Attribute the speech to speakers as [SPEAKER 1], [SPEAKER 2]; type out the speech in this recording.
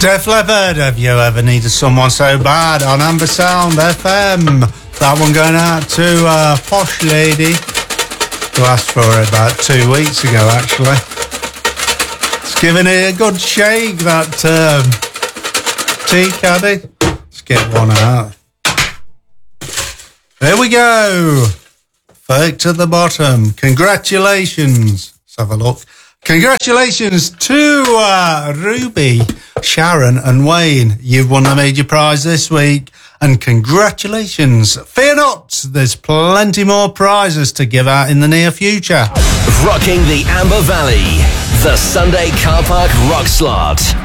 [SPEAKER 1] Def Leppard, have you ever needed someone so bad on Amber Sound FM? That one going out to a posh lady who asked for it about 2 weeks ago, actually. It's giving it a good shake, that tea caddy. Let's get one out. There we go. Faked at the bottom. Congratulations. Let's have a look. Congratulations to Ruby, Sharon and Wayne. You've won the major prize this week. And congratulations. Fear not, there's plenty more prizes to give out in the near future.
[SPEAKER 2] Rocking the Amber Valley, the Sunday Car Park Rock Slot.